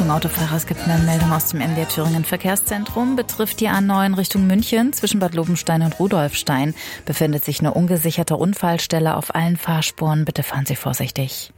Achtung Autofahrer, es gibt eine Meldung aus dem MDR Thüringen Verkehrszentrum. Betrifft die A9 Richtung München. Zwischen Bad Lobenstein und Rudolfstein befindet sich eine ungesicherte Unfallstelle auf allen Fahrspuren. Bitte fahren Sie vorsichtig.